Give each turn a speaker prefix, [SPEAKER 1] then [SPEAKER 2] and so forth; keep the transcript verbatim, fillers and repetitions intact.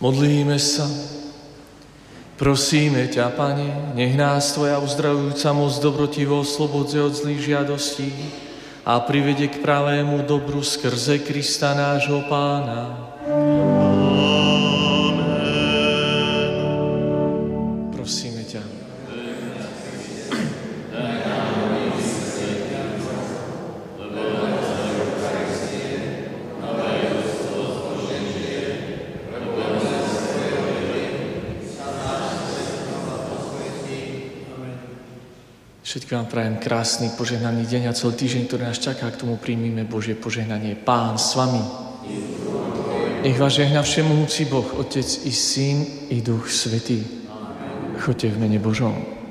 [SPEAKER 1] Modlíme sa. Prosíme ťa, Pane, nech nás Tvoja uzdravujúca moc dobrotivo oslobodze od zlých žiadostí a privedie k pravému dobru skrze Krista nášho Pána. Amen. Prosíme ťa. Všetkým vám prajem krásny, požehnaný deň a celý týždeň, ktorý nás čaká, k tomu príjmime Božie požehnanie. Pán s vami. Nech vás žehná všemohúci Boh, Otec i Syn i Duch Svätý. Choďte v mene Božom.